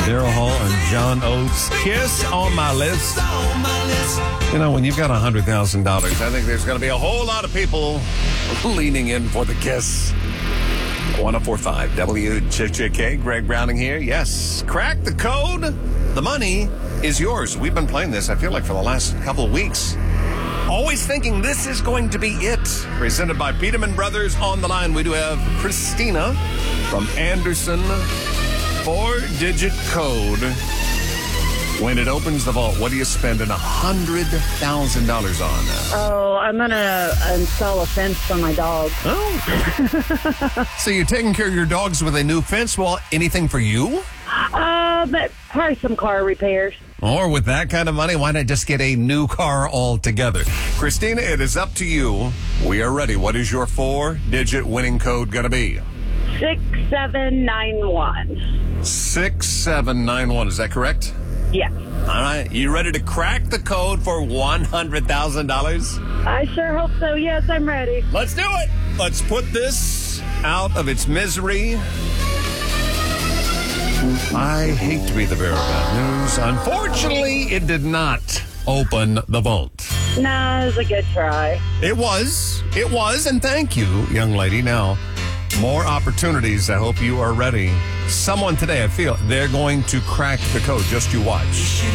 Daryl Hall and John Oates. Kiss on my list. You know, when you've got $100,000, I think there's going to be a whole lot of people leaning in for the Kiss. 104.5 WJJK. Greg Browning here. Yes. Crack the code. The money is yours. We've been playing this, I feel like, for the last couple of weeks. Always thinking this is going to be it. Presented by Peterman Brothers. On the line, we do have Christina from Anderson. 4-digit code. When it opens the vault, what are you spending $100,000 on? Oh, I'm going to install a fence for my dog. Oh. So you're taking care of your dogs with a new fence? Well, anything for you? But probably some car repairs. Or with that kind of money, why not just get a new car altogether? Christina, it is up to you. We are ready. What is your 4-digit winning code going to be? 6791. 6791. Is that correct? Yes. All right. You ready to crack the code for $100,000? I sure hope so. Yes, I'm ready. Let's do it. Let's put this out of its misery. I hate to be the bearer of bad news. Unfortunately, it did not open the vault. Nah, it was a good try. It was. It was. And thank you, young lady. Now, more opportunities. I hope you are ready. Someone today, I feel, they're going to crack the code. Just you watch.